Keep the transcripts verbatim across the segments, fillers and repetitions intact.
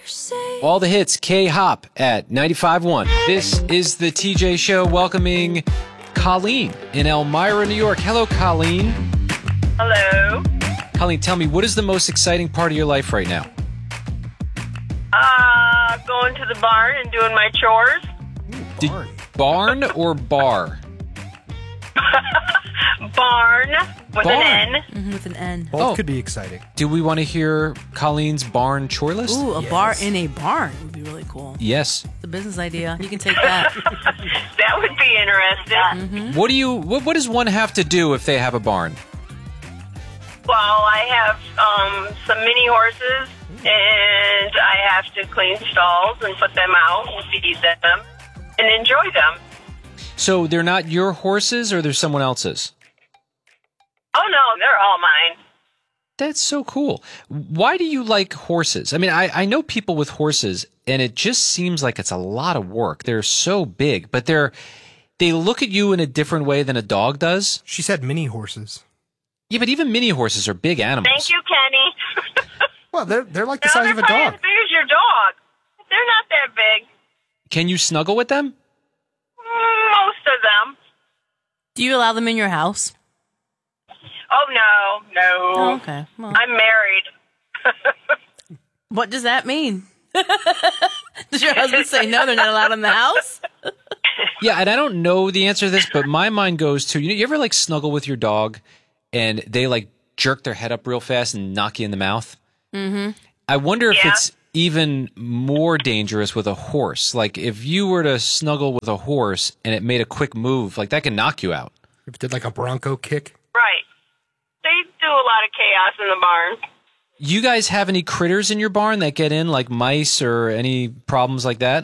All the hits, K-Hop at ninety-five point one. This is the T J Show, welcoming Colleen in Elmira, New York. Hello, Colleen. Hello. Colleen, tell me, what is the most exciting part of your life right now? Uh, going to the barn and doing my chores. Did, barn or bar? Barn with Barn. an N. Mm-hmm, with an N. Both Oh. could be exciting. Do we want to hear Colleen's barn chore list? Ooh, a Yes. bar in a barn would be really cool. Yes. It's a business idea. You can take that. That would be interesting. What do you? What, what does one have to do if they have a barn? Well, I have um, some mini horses, and I have to clean stalls and put them out and feed them and enjoy them. So they're not your horses, or they're someone else's? Oh, no, they're all mine. That's so cool. Why do you like horses? I mean, I, I know people with horses, and it just seems like it's a lot of work. They're so big, but they're they look at you in a different way than a dog does. She said mini horses. Yeah, but even mini horses are big animals. Thank you, Kenny. Well, they're they're like the No, size they're of a probably dog. as big as your dog. They're not that big. Can you snuggle with them? Mm, Most of them. Do you allow them in your house? Oh, no, no. Oh, okay. Well, I'm married. what does that mean? Does your husband say no, they're not allowed in the house? Yeah, and I don't know the answer to this, but my mind goes to, you know, you ever like snuggle with your dog and they like jerk their head up real fast and knock you in the mouth? Mm-hmm. I wonder if Yeah. it's even more dangerous with a horse. Like if you were to snuggle with a horse and it made a quick move, like that can knock you out. If it did like a Bronco kick. Right. They do a lot of chaos in the barn. You guys have any critters in your barn that get in, like mice or any problems like that?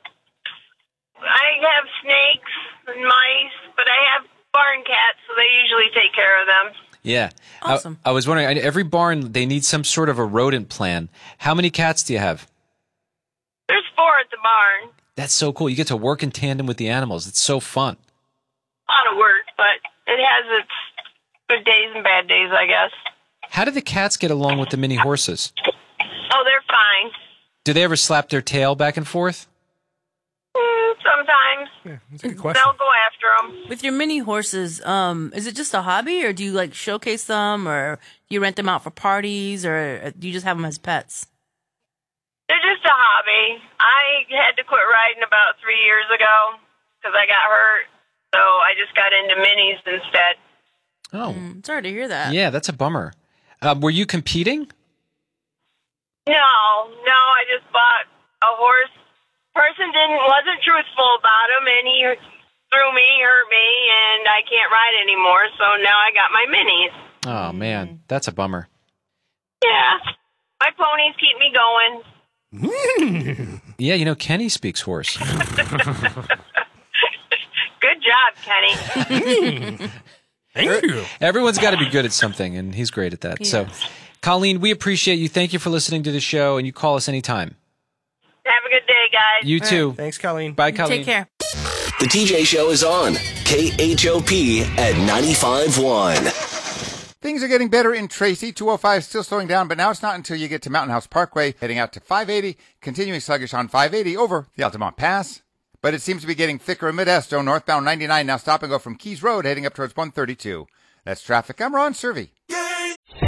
I have snakes and mice, but I have barn cats, so they usually take care of them. Yeah. Awesome. I, I was wondering, I- every barn, they need some sort of a rodent plan. How many cats do you have? There's four at the barn. That's so cool. You get to work in tandem with the animals. It's so fun. A lot of work, but it has its good days and bad days, I guess. How do the cats get along with the mini horses? Oh, they're fine. Do they ever slap their tail back and forth? Mm, sometimes. Yeah, that's a good question. They'll go after them. With your mini horses, um, is it just a hobby, or do you like showcase them, or do you rent them out for parties, or do you just have them as pets? They're just a hobby. I had to quit riding about three years ago because I got hurt, so I just got into minis instead. Oh, Mm, sorry to hear that. yeah, that's a bummer. Uh, were you competing? No, no, I just bought a horse. Person didn't wasn't truthful about him, and he threw me, hurt me, and I can't ride anymore. So now I got my minis. Oh, man, that's a bummer. Yeah, my ponies keep me going. Yeah, you know, Kenny speaks horse. Good job, Kenny. Thank you. Everyone's got to be good at something, and he's great at that. So, Yes. Colleen, we appreciate you. Thank you for listening to the show, and you call us anytime. Have a good day, guys. You too. Thanks, Colleen. Bye, Colleen. Take care. The T J Show is on K H O P at ninety-five point one. Things are getting better in Tracy. two oh five still slowing down, but now it's not until you get to Mountain House Parkway, heading out to five eighty, continuing sluggish on five eighty over the Altamont Pass. But it seems to be getting thicker in Modesto. Northbound ninety-nine now stop and go from Keys Road, heading up towards one thirty-two. That's traffic. I'm Ron Servey.